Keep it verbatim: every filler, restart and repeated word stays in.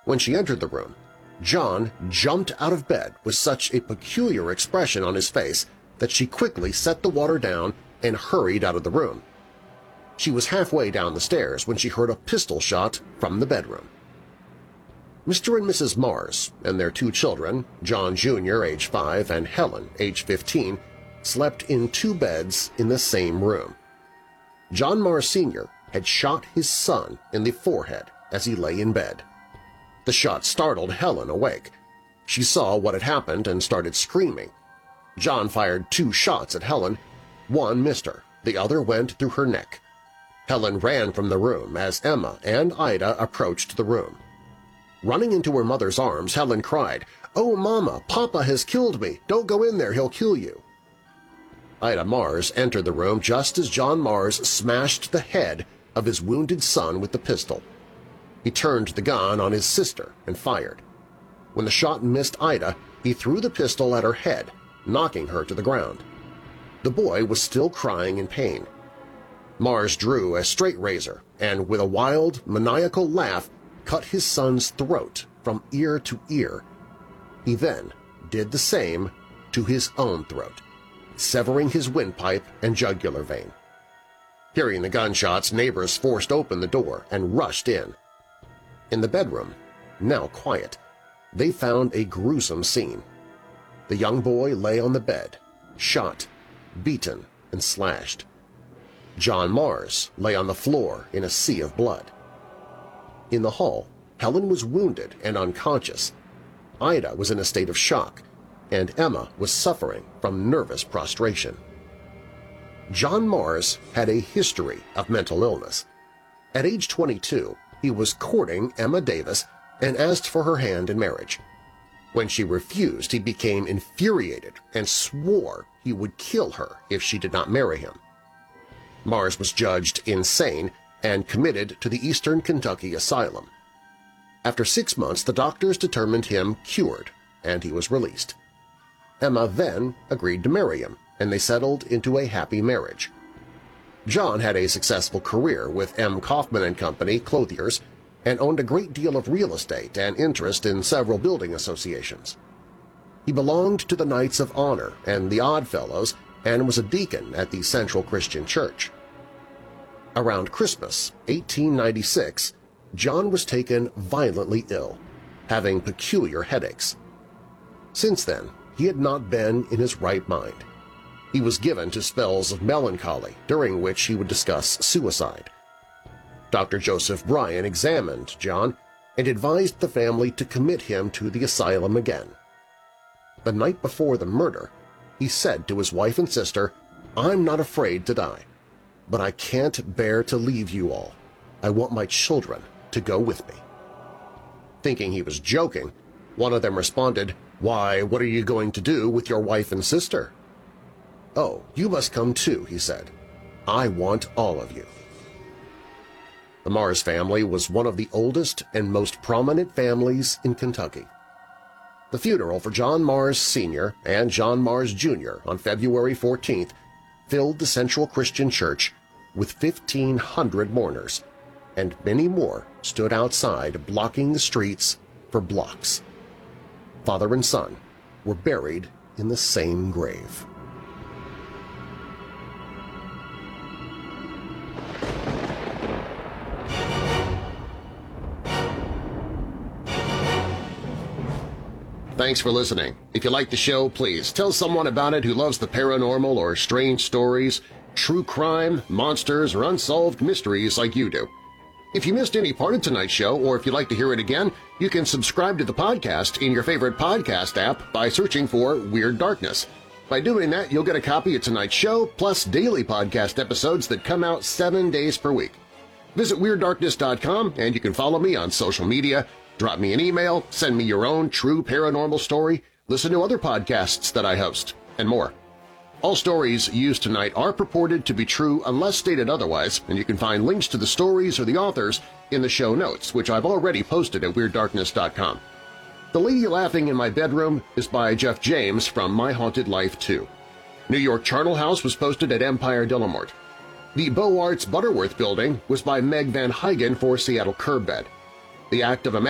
When she entered the room, John jumped out of bed with such a peculiar expression on his face that she quickly set the water down and hurried out of the room. She was halfway down the stairs when she heard a pistol shot from the bedroom. Mister and Missus Mars and their two children, John Junior age five, and Helen, age fifteen, slept in two beds in the same room. John Mars Senior had shot his son in the forehead as he lay in bed. The shot startled Helen awake. She saw what had happened and started screaming. John fired two shots at Helen. One missed her, the other went through her neck. Helen ran from the room as Emma and Ida approached the room. Running into her mother's arms, Helen cried, "Oh, Mama, Papa has killed me! Don't go in there, he'll kill you!" Ida Mars entered the room just as John Mars smashed the head of his wounded son with the pistol. He turned the gun on his sister and fired. When the shot missed Ida, he threw the pistol at her head, knocking her to the ground. The boy was still crying in pain. Mars drew a straight razor and, with a wild, maniacal laugh, cut his son's throat from ear to ear. He then did the same to his own throat, severing his windpipe and jugular vein. Hearing the gunshots, neighbors forced open the door and rushed in. In the bedroom, now quiet, they found a gruesome scene. The young boy lay on the bed, shot, beaten, and slashed. John Mars lay on the floor in a sea of blood. In the hall, Helen was wounded and unconscious. Ida was in a state of shock, and Emma was suffering from nervous prostration. John Mars had a history of mental illness. At age twenty-two, he was courting Emma Davis and asked for her hand in marriage. When she refused, he became infuriated and swore he would kill her if she did not marry him. Mars was judged insane and committed to the Eastern Kentucky Asylum. After six months, the doctors determined him cured, and he was released. Emma then agreed to marry him, and they settled into a happy marriage. John had a successful career with M. Kaufman and Company, clothiers, and owned a great deal of real estate and interest in several building associations. He belonged to the Knights of Honor and the Odd Fellows and was a deacon at the Central Christian Church. Around Christmas, eighteen ninety-six, John was taken violently ill, having peculiar headaches. Since then, he had not been in his right mind. He was given to spells of melancholy, during which he would discuss suicide. Doctor Joseph Bryan examined John and advised the family to commit him to the asylum again. The night before the murder, he said to his wife and sister, "I'm not afraid to die, but I can't bear to leave you all. I want my children to go with me." Thinking he was joking, one of them responded, "Why, what are you going to do with your wife and sister?" "Oh, you must come too," he said. "I want all of you." The Mars family was one of the oldest and most prominent families in Kentucky. The funeral for John Mars Senior and John Mars Junior on February fourteenth filled the Central Christian Church with fifteen hundred mourners, and many more stood outside blocking the streets for blocks. Father and son were buried in the same grave. Thanks for listening. If you like the show, please tell someone about it who loves the paranormal or strange stories, true crime, monsters, or unsolved mysteries like you do. If you missed any part of tonight's show, or if you'd like to hear it again, you can subscribe to the podcast in your favorite podcast app by searching for Weird Darkness. By doing that, you'll get a copy of tonight's show, plus daily podcast episodes that come out seven days per week. Visit Weird Darkness dot com and you can follow me on social media, drop me an email, send me your own true paranormal story, listen to other podcasts that I host, and more. All stories used tonight are purported to be true unless stated otherwise, and you can find links to the stories or the authors in the show notes, which I've already posted at Weird Darkness dot com. The Lady Laughing in My Bedroom is by Jeff James from My Haunted Life two. New York Charnel House was posted at Empire de la Mort. The Beaux Arts Butterworth Building was by Meg Van Huygen for Seattle Curbed. The Act of